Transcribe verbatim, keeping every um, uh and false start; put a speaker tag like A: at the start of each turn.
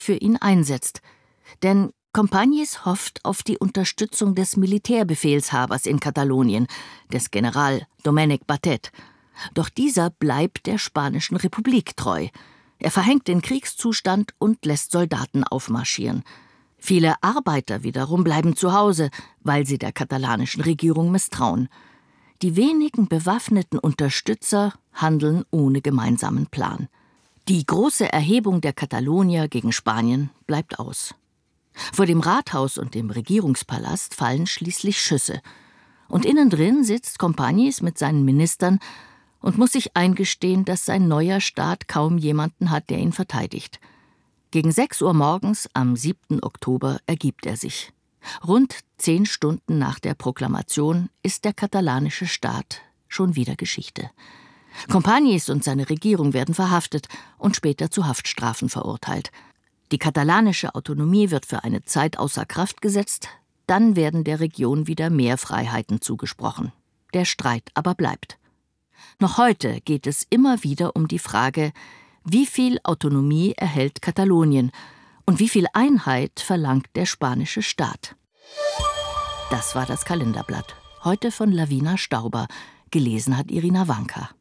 A: für ihn einsetzt. Denn Companys hofft auf die Unterstützung des Militärbefehlshabers in Katalonien, des General Domènec Batet. Doch dieser bleibt der Spanischen Republik treu. Er verhängt den Kriegszustand und lässt Soldaten aufmarschieren. Viele Arbeiter wiederum bleiben zu Hause, weil sie der katalanischen Regierung misstrauen. Die wenigen bewaffneten Unterstützer handeln ohne gemeinsamen Plan. Die große Erhebung der Katalonier gegen Spanien bleibt aus. Vor dem Rathaus und dem Regierungspalast fallen schließlich Schüsse. Und innen drin sitzt Companys mit seinen Ministern und muss sich eingestehen, dass sein neuer Staat kaum jemanden hat, der ihn verteidigt. Gegen sechs Uhr morgens am siebten Oktober ergibt er sich. Rund zehn Stunden nach der Proklamation ist der katalanische Staat schon wieder Geschichte. Companys und seine Regierung werden verhaftet und später zu Haftstrafen verurteilt. Die katalanische Autonomie wird für eine Zeit außer Kraft gesetzt, dann werden der Region wieder mehr Freiheiten zugesprochen. Der Streit aber bleibt. Noch heute geht es immer wieder um die Frage, wie viel Autonomie erhält Katalonien und wie viel Einheit verlangt der spanische Staat. Das war das Kalenderblatt. Heute von Lavina Stauber. Gelesen hat Irina Wanka.